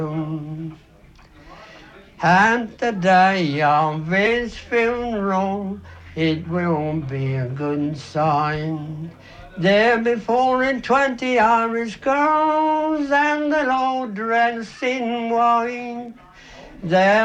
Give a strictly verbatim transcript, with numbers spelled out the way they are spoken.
And the day of his funeral, it won't be a good sign. There be four and twenty Irish girls, and they're all dressed in white. There